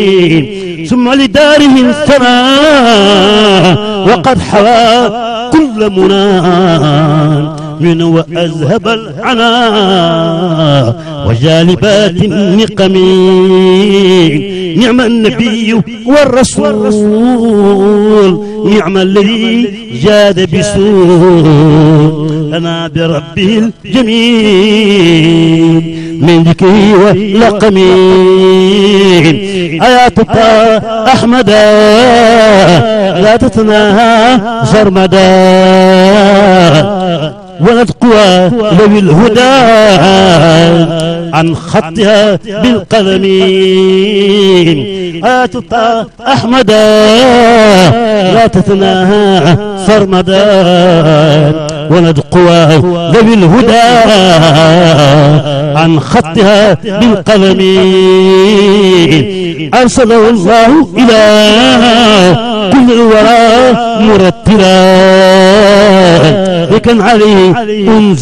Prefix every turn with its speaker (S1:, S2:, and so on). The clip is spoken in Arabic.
S1: ثم لداره انثنى وقد حوى كل منان من وأذهب العنا وجالبات النقم. نعم النبي والرسول نعم الذي جاد بسور لنا بربه الجميل من ذكره ولقم. آياتك أحمد لا تتناهى سرمدا ونتقوى ذوي الهدى عن خطها بالقلم. آياتك أحمد لا تتناهى سرمدا ونتقوى ذوي الهدى عن خطها بالقلم. أرسله الله إلى كل الورى مرتلا لكن عليه